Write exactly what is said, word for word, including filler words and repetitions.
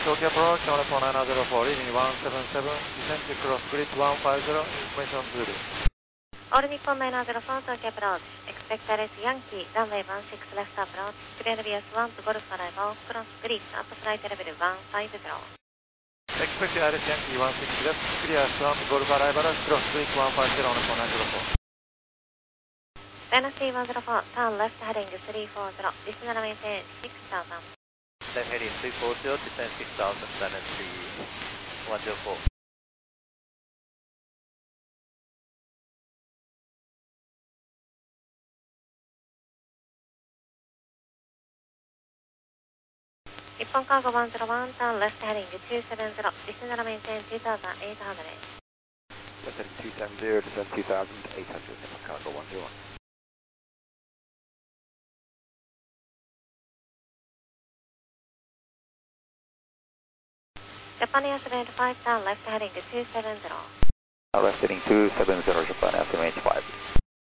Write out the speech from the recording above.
Tokyo approach on four nine zero four, leading one seven seven, descent to cross grid one five zero, information zero. All Nippon nine zero four, Tokyo approach. Expect R S Yankee, runway one six left approach, clear V S one to Golf arrival, cross grid, up flight level one five zero. Expect R S Yankee one six left, clear one to Golf arrival, cross grid one five zero on four nine zero four. Dynasty one zero four, turn left heading three four zero, descend runway six thousand. Left heading three four zero, descend six thousand, Dynasty one zero four. Nippon Cargo one zero one, turn left heading two seven zero, descend runway two thousand eight hundred. Left heading two seven zero, descend two thousand eight hundred, Nippon Cargo one zero one. Japan Air seven five, turn left heading two seven zero. Left heading two seven zero, Japan Air seven five.